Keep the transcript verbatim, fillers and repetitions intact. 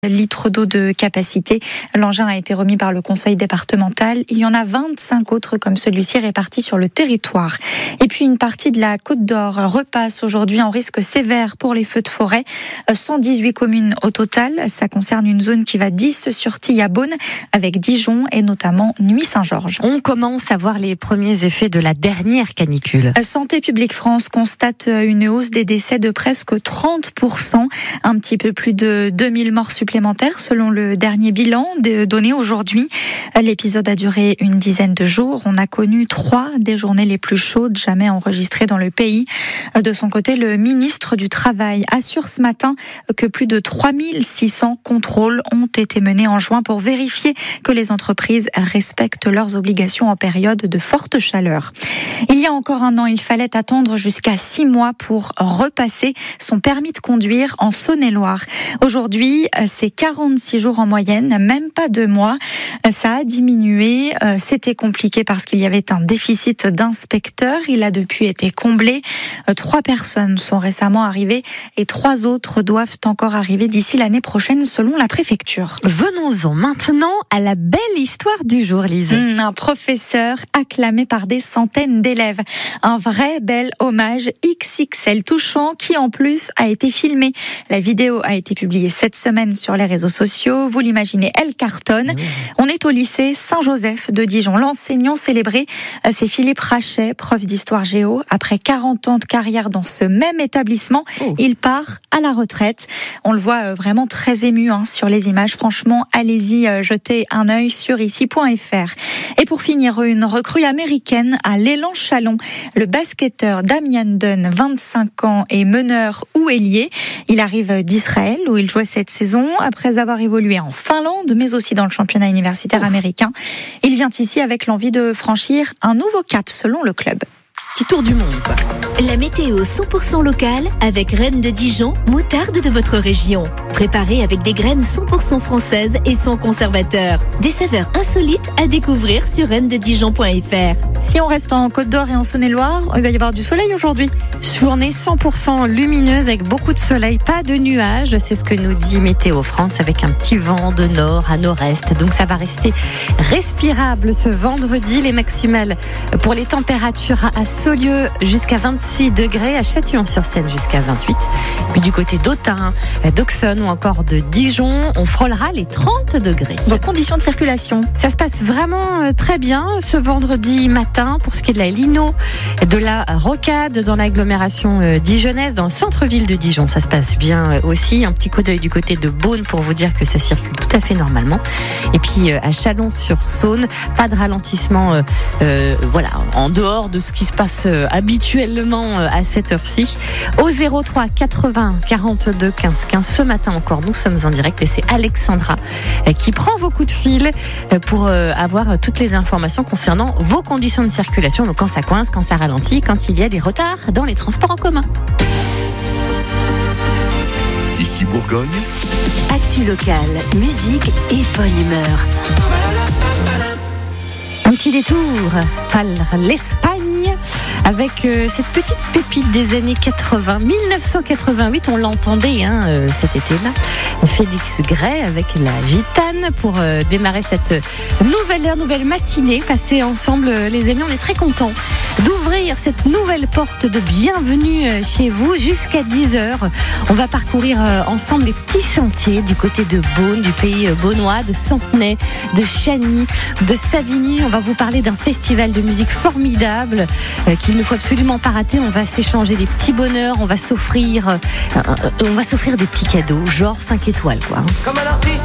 litres d'eau de capacité. L'engin a été remis par le conseil départemental. Il y en a vingt-cinq autres comme celui-ci répartis sur le territoire. Et puis une partie de la Côte d'Or repasse aujourd'hui en risque sévère pour les feux de forêt. cent dix-huit communes au total. Ça concerne une zone qui va dix sur Tille à Beaune avec Dijon et notamment Nuits-Saint-Georges. On commence à voir les premiers effets de la dernière canicule. Santé publique France constate une hausse des décès de presque trente pour cent. Un petit peu plus de deux mille morts supplémentaires selon le dernier bilan donné aujourd'hui. L'épisode a duré une dizaine de jours. On a connu trois des journées les plus chaudes jamais enregistrées dans le pays. De son côté, le ministre du Travail assure ce matin que plus de trois mille six cents contrôles ont été menés en juin pour vérifier que les entreprises respectent leurs obligations en période de forte chaleur. Il y a encore un an, il fallait attendre jusqu'à six mois pour repasser son permis de conduire en Saône-et-Loire. Aujourd'hui, c'est quarante-six jours en moyenne, même pas deux mois. Ça a diminué. C'était compliqué parce qu'il y avait un déficit d'inspecteurs. Il a depuis été comblé. Trois personnes sont récemment arrivées et trois autres doivent encore arriver d'ici l'année prochaine selon la préfecture. Venons-en maintenant à la belle histoire du jour, Lise. Mmh, un professeur acclamé par des centaines d'élèves. Un vrai bel hommage X X L touchant qui en plus a été filmé. La vidéo a été publiée cette semaine sur les réseaux sociaux. Vous l'imaginez, elle cartonne. Mmh. On est au lycée Saint-Joseph de Dijon. L'enseignant célébré, c'est Philippe Rachet, prof d'histoire géo. Après quarante ans de carrière dans ce même établissement, oh. il part à la retraite. On le voit vraiment très ému hein, sur les images. Franchement, allez-y, jetez un œil sur ici point f r. Et pour finir, une recrue américaine à l'Élan Chalon. Le basketteur Damian Dunn, vingt-cinq ans, est meneur ou ailier. Il arrive d'Israël où il jouait cette saison après avoir évolué en Finlande, mais aussi dans le championnat universitaire américain. Il vient ici avec l'envie de franchir un nouveau cap selon le club. Petit tour du monde, quoi. La météo cent pour cent locale avec Rennes de Dijon, moutarde de votre région. Préparée avec des graines cent pour cent françaises et sans conservateur. Des saveurs insolites à découvrir sur rennes de dijon point f r. Si on reste en Côte d'Or et en Saône-et-Loire, il va y avoir du soleil aujourd'hui. Journée cent pour cent lumineuse avec beaucoup de soleil, pas de nuages. C'est ce que nous dit Météo France avec un petit vent de nord à nord-est. Donc ça va rester respirable ce vendredi. Les maximales pour les températures à Saulieu jusqu'à vingt-six degrés, à Châtillon-sur-Seine jusqu'à vingt-huit. Puis du côté d'Autun, d'Auxonne ou encore de Dijon, on frôlera les trente degrés. Vos conditions de circulation? Ça se passe vraiment très bien ce vendredi matin pour ce qui est de la Lino, de la Rocade dans l'agglomération dijonnaise, dans le centre-ville de Dijon. Ça se passe bien aussi. Un petit coup d'œil du côté de Beaune pour vous dire que ça circule tout à fait normalement. Et puis à Chalon-sur-Saône, pas de ralentissement euh, euh, voilà, en dehors de ce qui se passe habituellement à cette heure-ci. Au zéro trois quatre-vingts quarante-deux quinze quinze. Ce matin encore, nous sommes en direct et c'est Alexandra qui prend vos coups de fil pour avoir toutes les informations concernant vos conditions de circulation. Donc quand ça coince, quand ça ralentit, quand il y a des retards dans les transports en commun. Ici Bourgogne. Actu locale, musique et bonne humeur. Un petit détour par l'Espagne avec euh, cette petite pépite des années quatre-vingts, dix-neuf cent quatre-vingt-huit, on l'entendait hein, euh, cet été-là. Félix Gray avec la Gitane pour euh, démarrer cette nouvelle heure, nouvelle matinée passée ensemble. Euh, les amis, on est très contents d'ouvrir cette nouvelle porte de bienvenue euh, chez vous jusqu'à dix heures. On va parcourir euh, ensemble les petits sentiers du côté de Beaune, du pays euh, beaunois, de Centenay, de Chagny, de Savigny. On va vous parler d'un festival de musique formidable euh, qu'il ne faut absolument pas rater. On va s'échanger des petits bonheurs, on va s'offrir, euh, euh, on va s'offrir des petits cadeaux, genre cinq étoiles quoi. Comme